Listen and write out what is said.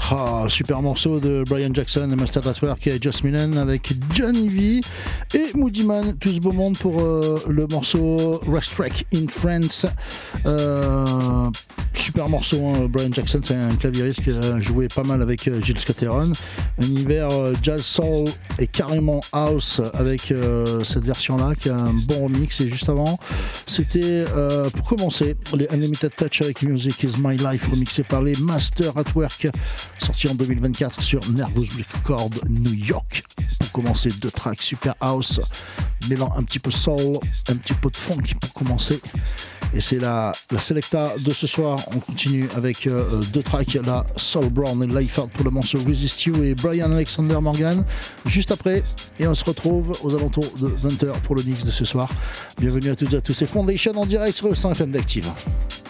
Super morceau de Brian Jackson et Master at Work et Just Millen avec Johnny V et Moody Man, tout ce beau monde pour le morceau Rush Track in France. Super morceau, hein. Brian Jackson, c'est un claviériste qui a joué pas mal avec Gilles Scott-Heron. Univers jazz soul et carrément house avec cette version-là qui a un bon remix. Et juste avant, c'était pour commencer les Unlimited Touch avec Music is My Life remixé par les Master at Work, sorti en 2024 sur Nervous Record New York. Pour commencer, 2 tracks super house, mêlant un petit peu soul, un petit peu de funk pour commencer. Et c'est la selecta de ce soir. On continue avec 2 tracks, la Soul Brown et Life Out pour le morceau Resist You et Brian Alexander Morgan juste après. Et on se retrouve aux alentours de 20h pour le mix de ce soir. Bienvenue à toutes et à tous. C'est Foundation en direct sur le 100 FM d'Active.